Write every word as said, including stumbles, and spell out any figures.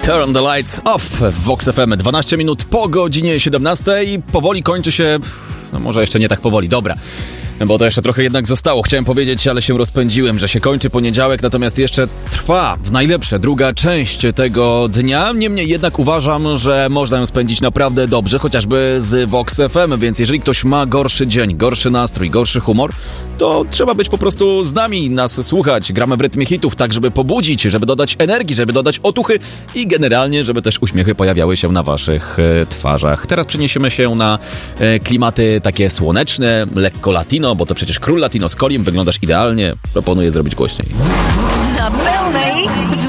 Turn the lights off w Vox F M. dwanaście minut po godzinie siedemnastej. Powoli kończy się... No może jeszcze nie tak powoli, dobra. Bo to jeszcze trochę jednak zostało. Chciałem powiedzieć, ale się rozpędziłem, że się kończy poniedziałek, natomiast jeszcze trwa w najlepsze druga część tego dnia. Niemniej jednak uważam, że można ją spędzić naprawdę dobrze, chociażby z Vox F M, więc jeżeli ktoś ma gorszy dzień, gorszy nastrój, gorszy humor, to trzeba być po prostu z nami, nas słuchać. Gramy w rytmie hitów, tak żeby pobudzić, żeby dodać energii, żeby dodać otuchy i generalnie, żeby też uśmiechy pojawiały się na waszych e, twarzach. Teraz przeniesiemy się na e, klimaty takie słoneczne, lekko latino, bo to przecież król latino z Kolim, wyglądasz idealnie. Proponuję zrobić głośniej. Na pełnej